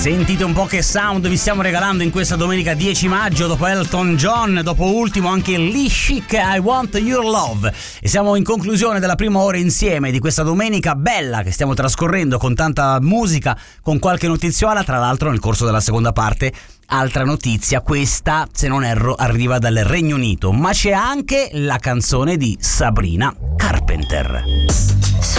Sentite un po' che sound vi stiamo regalando in questa domenica 10 maggio, dopo Elton John, dopo ultimo anche Lee Chic, I Want Your Love. E siamo in conclusione della prima ora insieme di questa domenica bella che stiamo trascorrendo con tanta musica, con qualche notiziola. Tra l'altro nel corso della seconda parte altra notizia, questa se non erro arriva dal Regno Unito, ma c'è anche la canzone di Sabrina Carpenter.